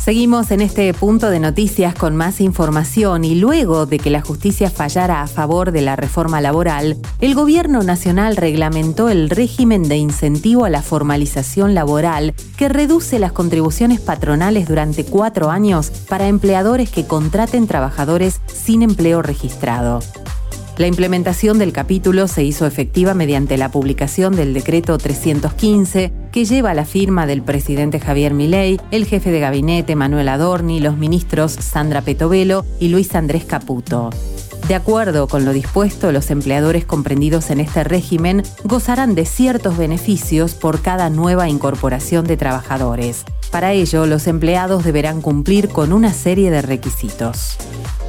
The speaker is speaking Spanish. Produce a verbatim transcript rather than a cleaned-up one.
Seguimos en este punto de noticias con más información y luego de que la justicia fallara a favor de la reforma laboral, el Gobierno Nacional reglamentó el régimen de incentivo a la formalización laboral que reduce las contribuciones patronales durante cuatro años para empleadores que contraten trabajadores sin empleo registrado. La implementación del capítulo se hizo efectiva mediante la publicación del decreto trescientos quince, que lleva la firma del presidente Javier Milei, el jefe de gabinete Manuel Adorni, los ministros Sandra Petovelo y Luis Andrés Caputo. De acuerdo con lo dispuesto, los empleadores comprendidos en este régimen gozarán de ciertos beneficios por cada nueva incorporación de trabajadores. Para ello, los empleados deberán cumplir con una serie de requisitos.